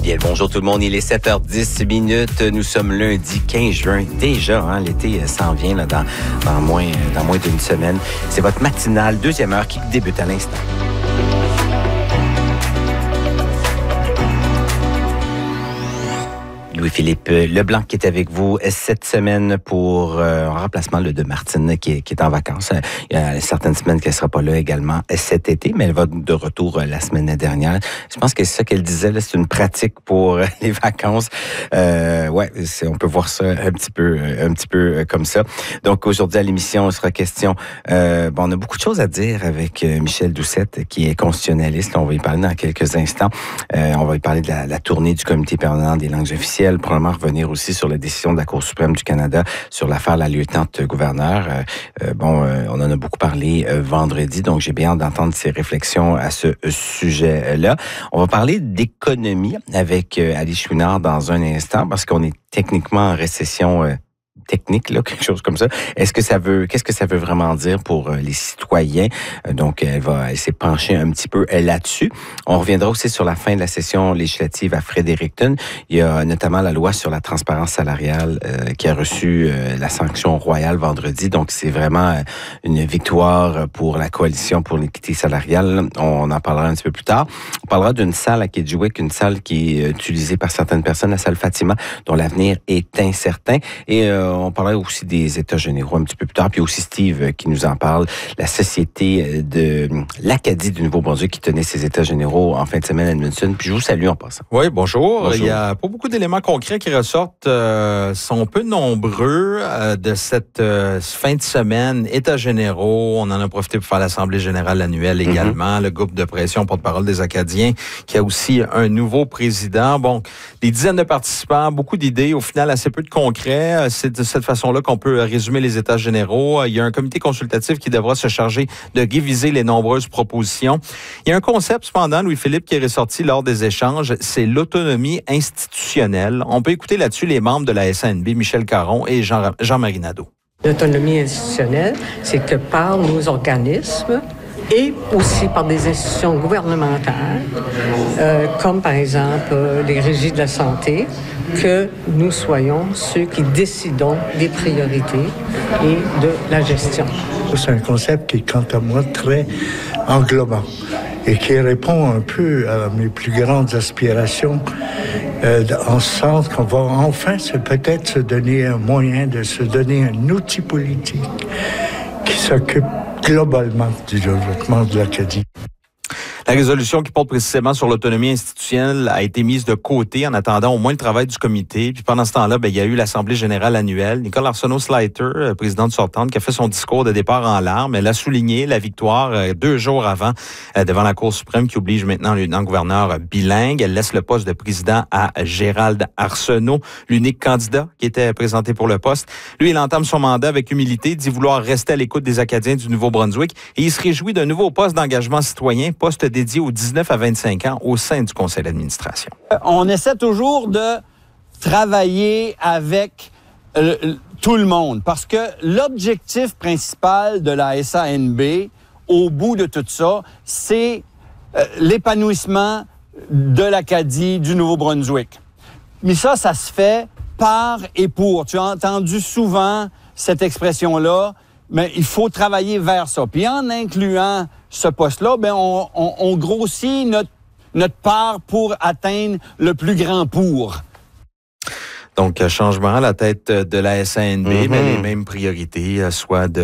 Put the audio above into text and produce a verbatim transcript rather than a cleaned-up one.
Bien, bonjour tout le monde, il est sept heures dix minutes. Nous sommes lundi quinze juin. Déjà, hein, l'été s'en vient là, dans, dans moins, dans moins d'une semaine. C'est votre matinale, deuxième heure qui débute à l'instant. Louis-Philippe Leblanc qui est avec vous cette semaine pour euh, un remplacement là, de Martine qui est, qui est en vacances. Il y a certaines semaines qu'elle ne sera pas là également cet été, mais elle va de retour euh, la semaine dernière. Je pense que c'est ça qu'elle disait, là, c'est une pratique pour euh, les vacances. Euh, ouais, c'est, on peut voir ça un petit peu, un petit peu comme ça. Donc aujourd'hui à l'émission, il sera question. Euh, bon, on a beaucoup de choses à dire avec euh, Michel Doucette qui est constitutionnaliste. On va y parler dans quelques instants. Euh, on va y parler de la, la tournée du Comité permanent des langues officielles. Probablement revenir aussi sur la décision de la Cour suprême du Canada sur l'affaire de la lieutenant-gouverneur. Euh, euh, bon, euh, on en a beaucoup parlé euh, vendredi, donc j'ai bien hâte d'entendre ses réflexions à ce sujet-là. On va parler d'économie avec euh, Alice Chouinard dans un instant, parce qu'on est techniquement en récession euh, technique, là, quelque chose comme ça. Est-ce que ça veut, qu'est-ce que ça veut vraiment dire pour euh, les citoyens? Euh, donc, elle va, elle s'est penchée un petit peu euh, là-dessus. On reviendra aussi sur la fin de la session législative à Fredericton. Il y a notamment la loi sur la transparence salariale euh, qui a reçu euh, la sanction royale vendredi. Donc, c'est vraiment euh, une victoire pour la coalition pour l'équité salariale. On en parlera un petit peu plus tard. On parlera d'une salle à Kedgewick, une salle qui est utilisée par certaines personnes, la salle Fatima, dont l'avenir est incertain. Et euh, on parlera aussi des États généraux un petit peu plus tard, puis aussi Steve qui nous en parle, la société de l'Acadie du Nouveau-Brunswick qui tenait ses États généraux en fin de semaine à Edmundston. Puis je vous salue en passant. Oui, bonjour. bonjour. Il y a pas beaucoup d'éléments concrets qui ressortent, euh, sont peu nombreux euh, de cette euh, fin de semaine. États généraux, on en a profité pour faire l'Assemblée générale annuelle également, mm-hmm. le groupe de pression porte-parole des Acadiens qui a aussi un nouveau président. Bon, des dizaines de participants, beaucoup d'idées, au final assez peu de concret. C'est de cette façon-là qu'on peut résumer les États généraux. Il y a un comité consultatif qui devra se charger de réviser les nombreuses propositions. Il y a un concept, cependant, Louis-Philippe, qui est ressorti lors des échanges, c'est l'autonomie institutionnelle. On peut écouter là-dessus les membres de la S A N B, Michel Caron et Jean, Jean-Marie Nadeau. L'autonomie institutionnelle, c'est que par nos organismes et aussi par des institutions gouvernementales, euh, comme par exemple euh, les régies de la santé, que nous soyons ceux qui décidons des priorités et de la gestion. C'est un concept qui est, quant à moi, très englobant et qui répond un peu à mes plus grandes aspirations, euh, en ce sens qu'on va enfin se, peut-être se donner un moyen de se donner un outil politique qui s'occupe globalement du développement de l'Acadie. La résolution qui porte précisément sur l'autonomie institutionnelle a été mise de côté en attendant au moins le travail du comité. Puis pendant ce temps-là, ben, il y a eu l'Assemblée générale annuelle. Nicole Arsenault-Slater, présidente sortante, qui a fait son discours de départ en larmes. Elle a souligné la victoire euh, deux jours avant euh, devant la Cour suprême qui oblige maintenant le lieutenant-gouverneur bilingue. Elle laisse le poste de président à Gérald Arsenault, l'unique candidat qui était présenté pour le poste. Lui, il entame son mandat avec humilité, dit vouloir rester à l'écoute des Acadiens du Nouveau-Brunswick et il se réjouit d'un nouveau poste d'engagement citoyen, poste dédié aux dix-neuf à vingt-cinq ans au sein du conseil d'administration. On essaie toujours de travailler avec euh, tout le monde parce que l'objectif principal de la S A N B, au bout de tout ça, c'est euh, l'épanouissement de l'Acadie du Nouveau-Brunswick. Mais ça, ça se fait par et pour. Tu as entendu souvent cette expression-là, mais il faut travailler vers ça. Puis en incluant ce poste-là, ben on, on, on grossit notre, notre part pour atteindre le plus grand pour. Donc, changement à la tête de la S A N B, mm-hmm. mais les mêmes priorités, soit de